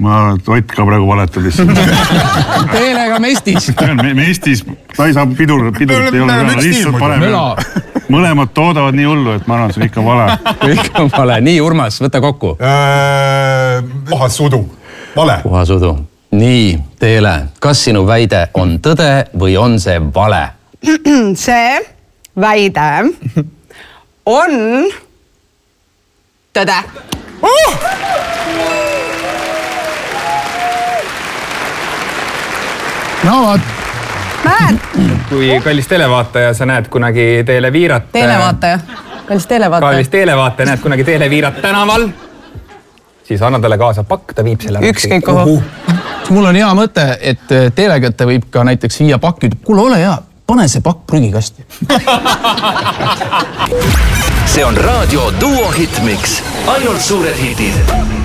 Ma arvan, et Ott ka praegu valetadis. Teelega mestis. Mestis, ta ei saa pidurit ei ole ka, lihtsalt paneme. Mõlemad toodavad nii hullu, et ma arvan, see on ikka vale. Ikka vale. Nii, Urmas, võta kokku. Puhasudu. Vale. Puhasudu. Nii, Teele, kas sinu väide on tõde või on see vale? See väide on tõde. No vaat. Näed? Kui kallis televaataja, sa näed kunagi televiirat... Televaataja. Kallis televaataja näed kunagi televiirat tänaval, siis anna talle kaasa pakk, ta viib selle... Ükskõik kohu. Mul on hea mõte, et Teelegate võib ka näiteks viia pakk, ütleb, kuule, ole hea, pane see pakk prügikasti. See on Raadio Duo Hitmix. Ainult suured hitid.